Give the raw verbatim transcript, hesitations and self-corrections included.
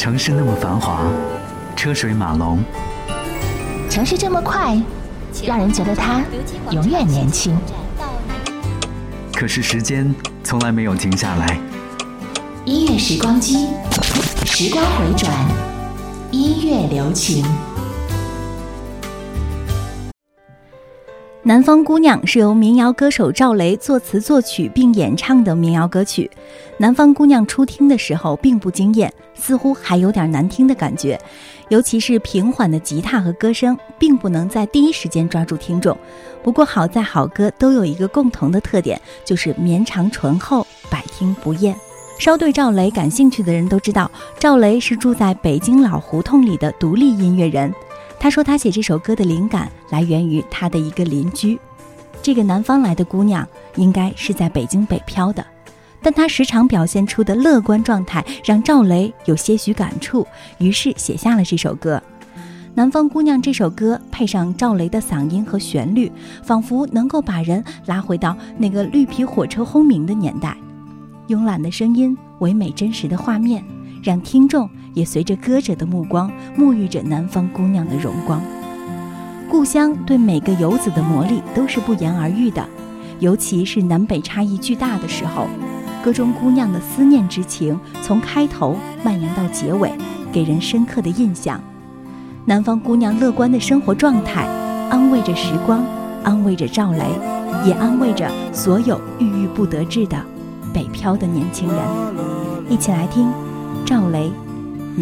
城市那么繁华，车水马龙， 城市这么快，让人觉得它永远年轻。 可是时间从来没有停下来。 音乐时光机，时光回转，音乐留情。 南方姑娘是由民谣歌手赵雷作词作曲并演唱的民谣歌曲。南方姑娘初听的时候并不惊艳，似乎还有点难听的感觉，尤其是平缓的吉他和歌声并不能在第一时间抓住听众。不过好在好歌都有一个共同的特点，就是绵长醇厚，百听不厌。稍对赵雷感兴趣的人都知道，赵雷是住在北京老胡同里的独立音乐人。他说他写这首歌的灵感来源于他的一个邻居。这个南方来的姑娘应该是在北京北漂的，但她时常表现出的乐观状态让赵雷有些许感触，于是写下了这首歌。南方姑娘这首歌配上赵雷的嗓音和旋律，仿佛能够把人拉回到那个绿皮火车轰鸣的年代。慵懒的声音，唯美真实的画面，让听众也随着歌者的目光沐浴着南方姑娘的荣光。故乡对每个游子的魔力都是不言而喻的，尤其是南北差异巨大的时候，歌中姑娘的思念之情从开头蔓延到结尾，给人深刻的印象。南方姑娘乐观的生活状态安慰着时光，安慰着赵雷，也安慰着所有郁郁不得志的北漂的年轻人。一起来听赵雷